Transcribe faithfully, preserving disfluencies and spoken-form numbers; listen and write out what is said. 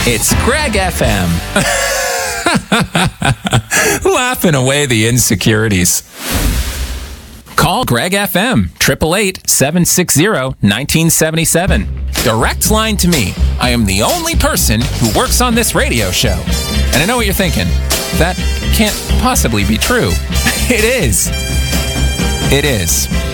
It's Greg F M. Laughing away the insecurities. Call Greg F M, eight eight eight, seven six zero, one nine seven seven. Direct line to me. I am the only person who works on this radio show. And I know what you're thinking. That can't possibly be true. It is. It is.